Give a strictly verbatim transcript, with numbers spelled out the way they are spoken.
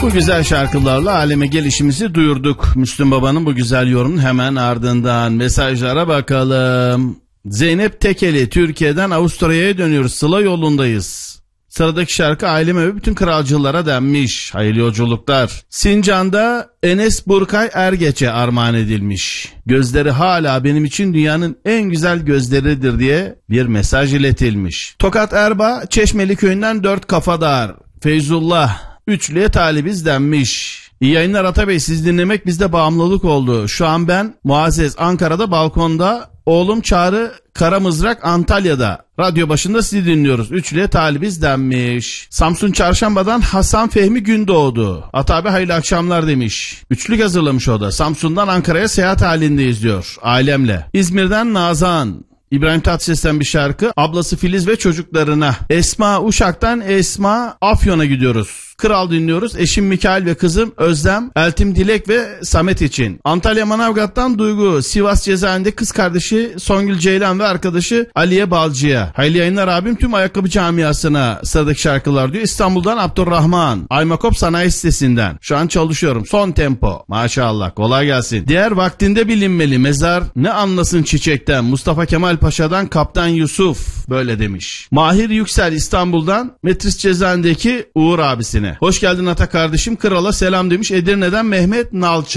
Bu güzel şarkılarla aleme gelişimizi duyurduk. Müslüm Baba'nın bu güzel yorumun hemen ardından mesajlara bakalım. Zeynep Tekeli, Türkiye'den Avusturya'ya dönüyoruz. Sıla yolundayız. Sıradaki şarkı aileme ve bütün kralcılara denmiş. Hayırlı yolculuklar. Sincan'da Enes Burkay Ergeç'e armağan edilmiş. Gözleri hala benim için dünyanın en güzel gözleridir diye bir mesaj iletilmiş. Tokat Erbaa, Çeşmeli köyünden dört kafadar. Feyzullah, üçlüye talibiz denmiş. İyi yayınlar Atabey, siz dinlemek bizde bağımlılık oldu. Şu an ben Muazzez Ankara'da balkonda, oğlum Çağrı Karamızrak Antalya'da. Radyo başında sizi dinliyoruz. Üçlüye talibiz denmiş. Samsun Çarşamba'dan Hasan Fehmi Gündoğdu. Atabi hayırlı akşamlar demiş. Üçlük hazırlamış o da. Samsun'dan Ankara'ya seyahat halindeyiz diyor ailemle. İzmir'den Nazan. İbrahim Tatlıses'ten bir şarkı. Ablası Filiz ve çocuklarına. Esma Uşak'tan Esma Afyon'a gidiyoruz. Kral dinliyoruz. Eşim Mikail ve kızım Özlem, Eltim Dilek ve Samet için. Antalya Manavgat'tan Duygu. Sivas cezaevinde kız kardeşi Songül Ceylan ve arkadaşı Aliye Balcı'ya. Hayırlı yayınlar abim, tüm ayakkabı camiasına. Sıradaki şarkılar diyor. İstanbul'dan Abdurrahman. Aymakop Sanayi Sitesi'nden. Şu an çalışıyorum. Son tempo. Maşallah. Kolay gelsin. Diğer vaktinde bilinmeli. Mezar ne anlasın çiçekten. Mustafa Kemal Paşa'dan Kaptan Yusuf. Böyle demiş. Mahir Yüksel İstanbul'dan Metris cezaevindeki Uğur abisine. Hoş geldin Ata kardeşim, krala selam demiş. Edirne'den Mehmet Nalçı.